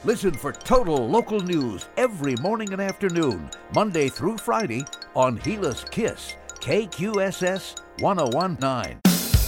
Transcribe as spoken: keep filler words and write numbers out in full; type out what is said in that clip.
Listen for total local news every morning and afternoon, Monday through Friday on Gila's Kiss, K Q S S ten nineteen.